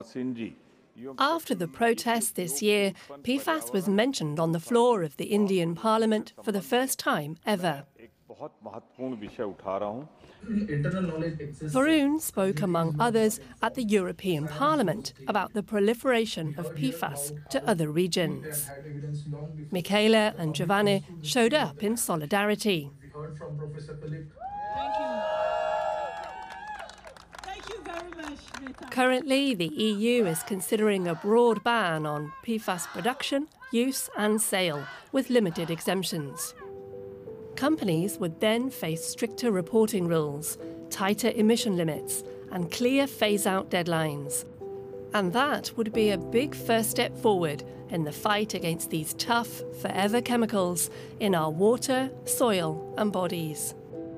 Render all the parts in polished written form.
After the protests this year, PFAS was mentioned on the floor of the Indian Parliament for the first time ever. Varun spoke, among others, at the European Parliament about the proliferation of PFAS to other regions. Michaela and Giovanni showed up in solidarity. Currently, the EU is considering a broad ban on PFAS production, use and sale, with limited exemptions. Companies would then face stricter reporting rules, tighter emission limits and clear phase-out deadlines. And that would be a big first step forward in the fight against these tough, forever chemicals in our water, soil and bodies.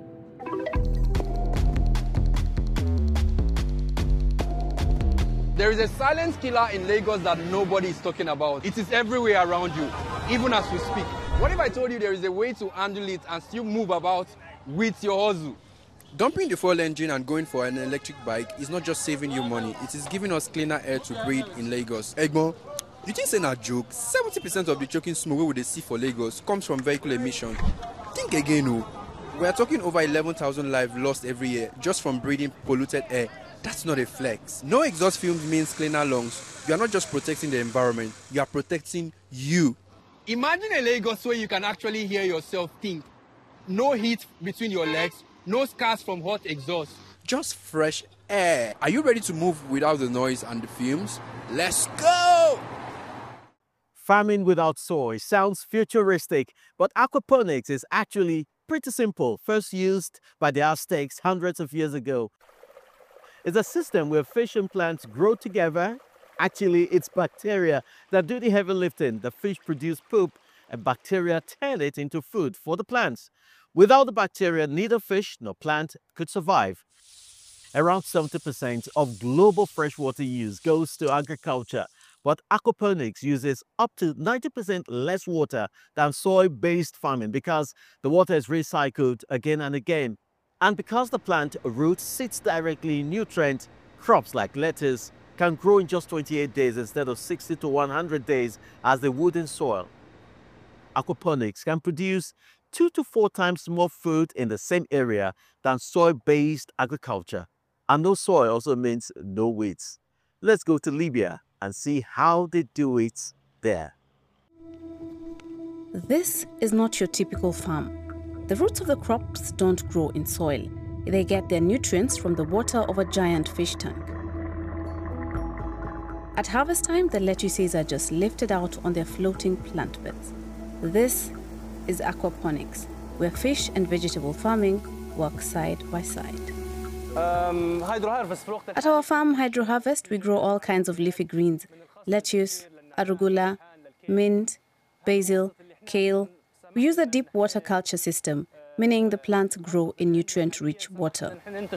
There is a silent killer in Lagos that nobody is talking about. It is everywhere around you, even as we speak. What if I told you there is a way to handle it and still move about with your hustle? Dumping the fuel engine and going for an electric bike is not just saving you money, it is giving us cleaner air to breathe in Lagos. Egbon, you think saying a joke? 70% of the choking smoke we see for Lagos comes from vehicle emission. Think again, oh. We are talking over 11,000 lives lost every year just from breathing polluted air. That's not a flex. No exhaust fumes means cleaner lungs. You are not just protecting the environment, you are protecting you. Imagine a Lagos where you can actually hear yourself think. No heat between your legs, no scars from hot exhaust. Just fresh air. Are you ready to move without the noise and the fumes? Let's go! Farming without soil sounds futuristic, but aquaponics is actually pretty simple, first used by the Aztecs hundreds of years ago. It's a system where fish and plants grow together. Actually, it's bacteria that do the heavy lifting. The fish produce poop and bacteria turn it into food for the plants. Without the bacteria, neither fish nor plant could survive. Around 70% of global freshwater use goes to agriculture, but aquaponics uses up to 90% less water than soil-based farming because the water is recycled again and again. And because the plant root sits directly in nutrient, crops like lettuce can grow in just 28 days instead of 60 to 100 days as they would in soil. Aquaponics can produce 2 to 4 times more food in the same area than soil-based agriculture. And no soil also means no weeds. Let's go to Libya and see how they do it there. This is not your typical farm. The roots of the crops don't grow in soil. They get their nutrients from the water of a giant fish tank. At harvest time, the lettuces are just lifted out on their floating plant beds. This is aquaponics, where fish and vegetable farming work side by side. At our farm, Hydro Harvest, we grow all kinds of leafy greens: lettuce, arugula, mint, basil, kale. We use a deep water culture system, meaning the plants grow in nutrient-rich water.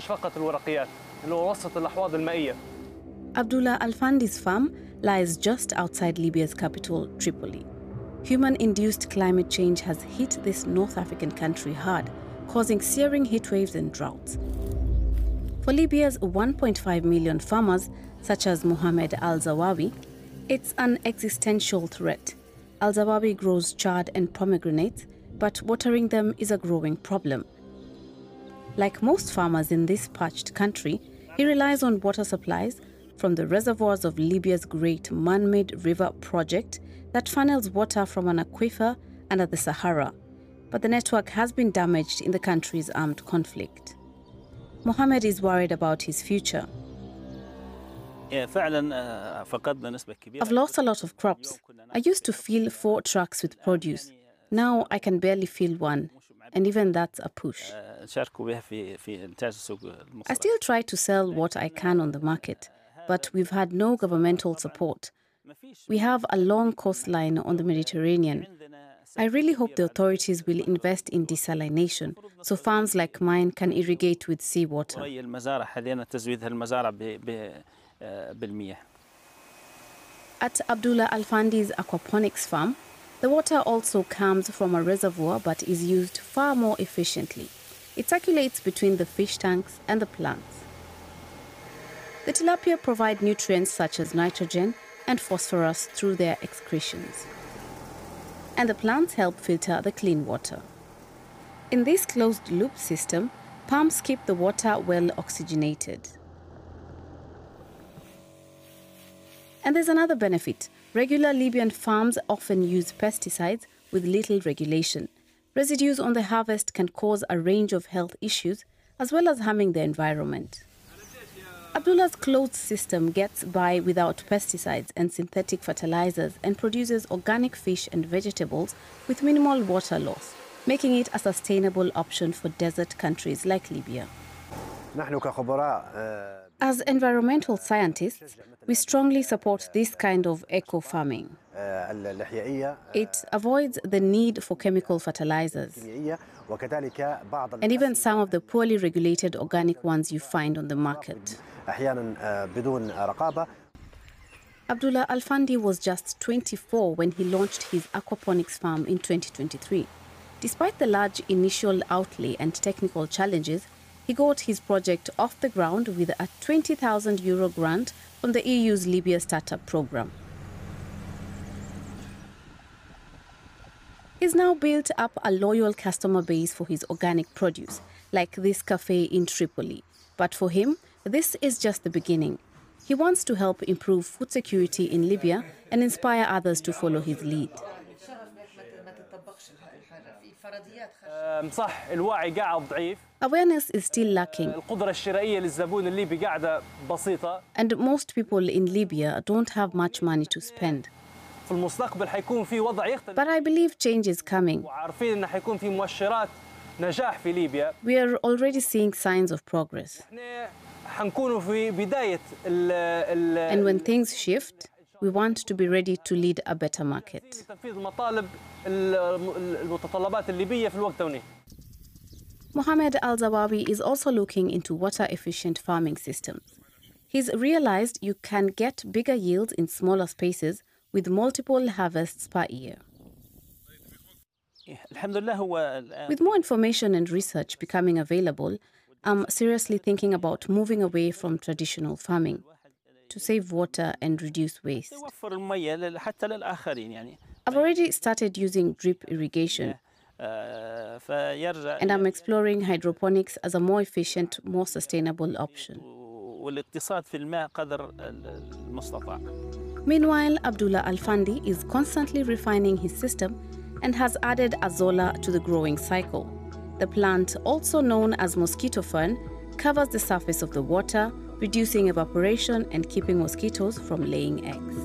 Abdullah Al-Fandi's farm lies just outside Libya's capital, Tripoli. Human-induced climate change has hit this North African country hard, causing searing heat waves and droughts. For Libya's 1.5 million farmers, such as Mohamed Al-Zawawi, it's an existential threat. Al-Zawawi grows chard and pomegranates, but watering them is a growing problem. Like most farmers in this parched country, he relies on water supplies from the reservoirs of Libya's great man-made river project that funnels water from an aquifer under the Sahara. But the network has been damaged in the country's armed conflict. Mohamed is worried about his future. I've lost a lot of crops. I used to fill 4 trucks with produce. Now I can barely fill 1, and even that's a push. I still try to sell what I can on the market, but we've had no governmental support. We have a long coastline on the Mediterranean. I really hope the authorities will invest in desalination, so farms like mine can irrigate with seawater. At Abdullah Al-Fandi's aquaponics farm, the water also comes from a reservoir but is used far more efficiently. It circulates between the fish tanks and the plants. The tilapia provide nutrients such as nitrogen and phosphorus through their excretions. And the plants help filter the clean water. In this closed-loop system, pumps keep the water well oxygenated. And there's another benefit. Regular Libyan farms often use pesticides with little regulation. Residues on the harvest can cause a range of health issues as well as harming the environment. Abdullah's closed system gets by without pesticides and synthetic fertilizers and produces organic fish and vegetables with minimal water loss, making it a sustainable option for desert countries like Libya. As environmental scientists, we strongly support this kind of eco-farming. It avoids the need for chemical fertilizers and even some of the poorly regulated organic ones you find on the market. Abdullah Al-Fandi was just 24 when he launched his aquaponics farm in 2023. Despite the large initial outlay and technical challenges, he got his project off the ground with a €20,000 grant from the EU's Libya Startup Programme. He's now built up a loyal customer base for his organic produce, like this cafe in Tripoli. But for him, this is just the beginning. He wants to help improve food security in Libya and inspire others to follow his lead. Awareness is still lacking, and most people in Libya don't have much money to spend. But I believe change is coming. We are already seeing signs of progress. And when things shift, we want to be ready to lead a better market. Mohamed Al-Zawawi is also looking into water-efficient farming systems. He's realized you can get bigger yields in smaller spaces with multiple harvests per year. With more information and research becoming available, I'm seriously thinking about moving away from traditional farming to save water and reduce waste. I've already started using drip irrigation, and I'm exploring hydroponics as a more efficient, more sustainable option. Meanwhile, Abdullah Al-Fandi is constantly refining his system and has added azolla to the growing cycle. The plant, also known as mosquito fern, covers the surface of the water, reducing evaporation and keeping mosquitoes from laying eggs.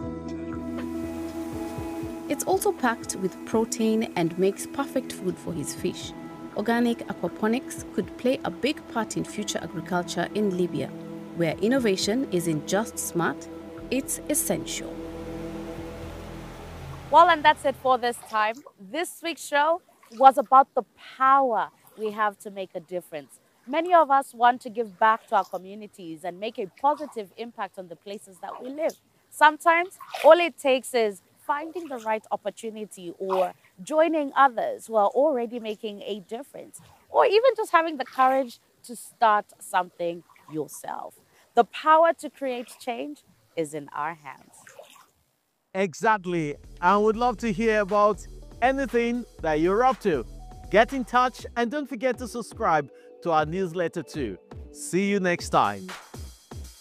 It's also packed with protein and makes perfect food for his fish. Organic aquaponics could play a big part in future agriculture in Libya, where innovation isn't just smart, it's essential. Well, and that's it for this time. This week's show was about the power we have to make a difference. Many of us want to give back to our communities and make a positive impact on the places that we live. Sometimes all it takes is finding the right opportunity or joining others who are already making a difference, or even just having the courage to start something yourself. The power to create change is in our hands. Exactly. I would love to hear about anything that you're up to. Get in touch and don't forget to subscribe to our newsletter too. See you next time.